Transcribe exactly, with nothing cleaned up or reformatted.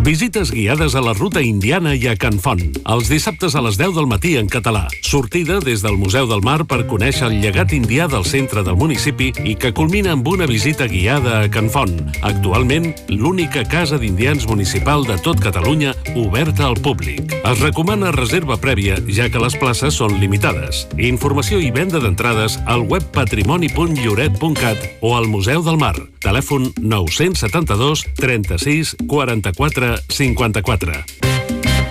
Visites guiades a la ruta indiana i a Can Font. Els dissabtes a les deu del matí en català. Sortida des del Museu del Mar per conèixer el llegat indià del centre del municipi i que culmina amb una visita guiada a Can Font. Actualment, l'única casa d'indians municipal de tot Catalunya oberta al públic. Es recomana reserva prèvia, ja que les places són limitades. Informació i venda d'entrades al web patrimoni punt lloret punt cat o al Museu del Mar. Telèfon nou setanta dos trenta-sis quaranta-quatre cinquanta-quatre.